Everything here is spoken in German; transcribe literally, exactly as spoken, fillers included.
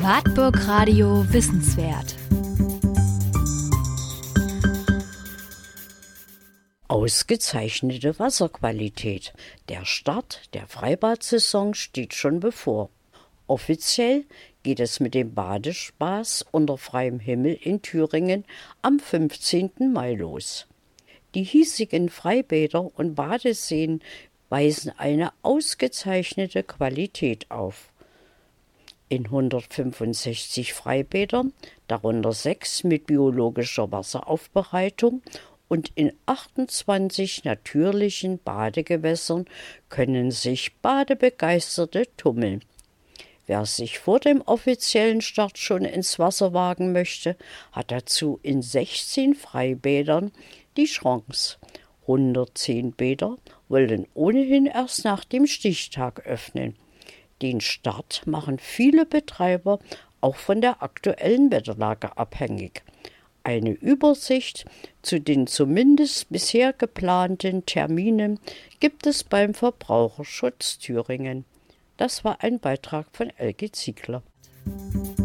Wartburg Radio Wissenswert. Ausgezeichnete Wasserqualität. Der Start der Freibad-Saison steht schon bevor. Offiziell geht es mit dem Badespaß unter freiem Himmel in Thüringen am fünfzehnten Mai los. Die hiesigen Freibäder und Badeseen weisen eine ausgezeichnete Qualität auf. In hundertfünfundsechzig Freibädern, darunter sechs mit biologischer Wasseraufbereitung, und in achtundzwanzig natürlichen Badegewässern können sich Badebegeisterte tummeln. Wer sich vor dem offiziellen Start schon ins Wasser wagen möchte, hat dazu in sechzehn Freibädern die Chance. hundertzehn Bäder wollen ohnehin erst nach dem Stichtag öffnen. Den Start machen viele Betreiber auch von der aktuellen Wetterlage abhängig. Eine Übersicht zu den zumindest bisher geplanten Terminen gibt es beim Verbraucherschutz Thüringen. Das war ein Beitrag von Elke Ziegler.